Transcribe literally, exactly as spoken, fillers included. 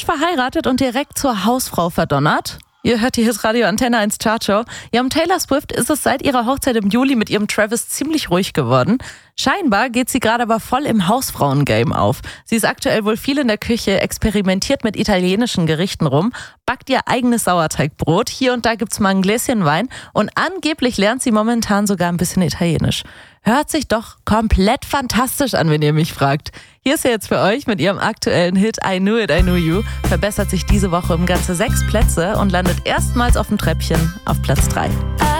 frisch verheiratet und direkt zur Hausfrau verdonnert? Ihr hört die Hitradio Antenne eins Chartshow. Ja, um Taylor Swift ist es seit ihrer Hochzeit im Juli mit ihrem Travis ziemlich ruhig geworden. Scheinbar geht sie gerade aber voll im Hausfrauen-Game auf. Sie ist aktuell wohl viel in der Küche, experimentiert mit italienischen Gerichten rum, backt ihr eigenes Sauerteigbrot. Hier und da gibt's mal ein Gläschen Wein und angeblich lernt sie momentan sogar ein bisschen Italienisch. Hört sich doch komplett fantastisch an, wenn ihr mich fragt. Hier ist sie jetzt für euch mit ihrem aktuellen Hit I Knew It, I Knew You. Verbessert sich diese Woche um ganze sechs Plätze und landet erstmals auf dem Treppchen auf Platz drei.